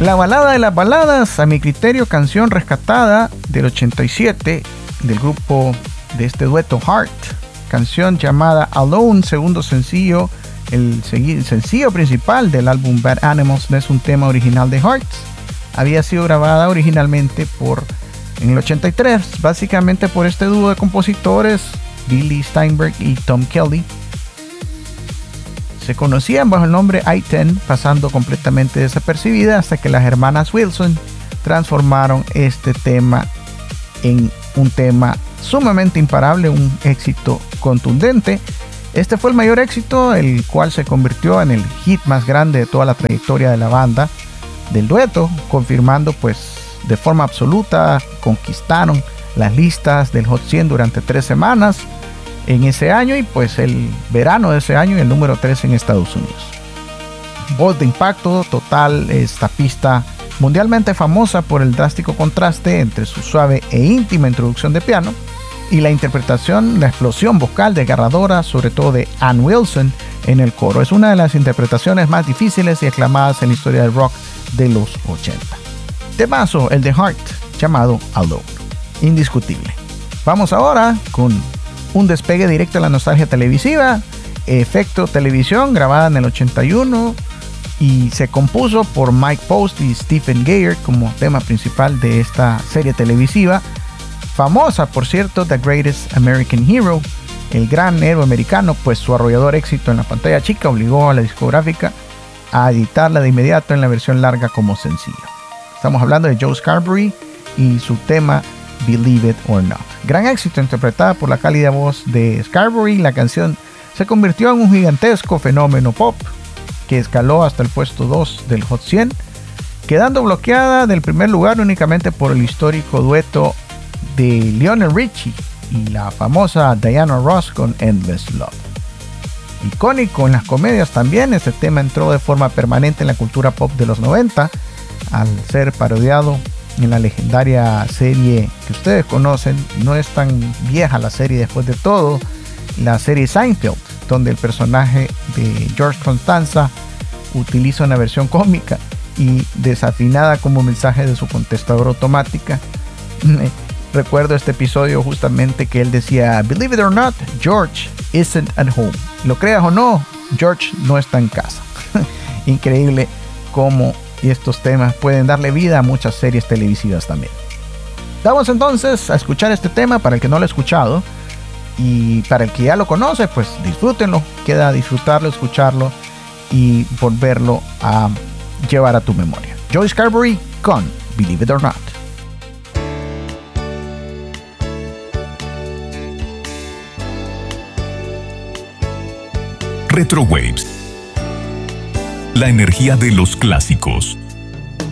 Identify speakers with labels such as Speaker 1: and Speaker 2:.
Speaker 1: La balada de las baladas, a mi criterio, canción rescatada del 87 del grupo de este dueto Heart, canción llamada Alone, segundo sencillo, el sencillo principal del álbum Bad Animals, no es un tema original de Heart, había sido grabada originalmente en el 83, básicamente por este dúo de compositores, Billy Steinberg y Tom Kelly. Se conocían bajo el nombre I-10, pasando completamente desapercibida hasta que las hermanas Wilson transformaron este tema en un tema sumamente imparable, un éxito contundente. Este fue el mayor éxito, el cual se convirtió en el hit más grande de toda la trayectoria de la banda, del dueto, confirmando pues de forma absoluta, conquistaron las listas del Hot 100 durante 3 semanas en ese año y pues el verano de ese año el número 3 en Estados Unidos. Voz de impacto total, esta pista mundialmente famosa por el drástico contraste entre su suave e íntima introducción de piano y la interpretación, la explosión vocal desgarradora, sobre todo de Ann Wilson en el coro. Es una de las interpretaciones más difíciles y aclamadas en la historia del rock de los 80. Temazo, el de Heart, llamado Alone, indiscutible. Vamos ahora con un despegue directo a la nostalgia televisiva, Efecto Televisión, grabada en el 81 y se compuso por Mike Post y Stephen Geyer como tema principal de esta serie televisiva, famosa por cierto, The Greatest American Hero, el gran héroe americano, pues su arrollador éxito en la pantalla chica obligó a la discográfica a editarla de inmediato en la versión larga como sencillo. Estamos hablando de Joe Scarborough y su tema Believe It or Not. Gran éxito interpretada por la cálida voz de Scarborough, la canción se convirtió en un gigantesco fenómeno pop que escaló hasta el puesto 2 del Hot 100, quedando bloqueada del primer lugar únicamente por el histórico dueto de Lionel Richie y la famosa Diana Ross con Endless Love. Icónico en las comedias también, este tema entró de forma permanente en la cultura pop de los 90 al ser parodiado en la legendaria serie que ustedes conocen. No es tan vieja la serie después de todo, la serie Seinfeld, donde el personaje de George Costanza utiliza una versión cómica y desafinada como mensaje de su contestador automática. Recuerdo este episodio justamente que él decía: Believe it or not, George isn't at home. Lo creas o no, George no está en casa. Increíble cómo estos temas pueden darle vida a muchas series televisivas también. Vamos entonces a escuchar este tema para el que no lo ha escuchado, y para el que ya lo conoce, pues disfrútenlo. Queda disfrutarlo, escucharlo y volverlo a llevar a tu memoria. Joe Scarborough con Believe It or Not.
Speaker 2: Retro Waves. La energía de los clásicos.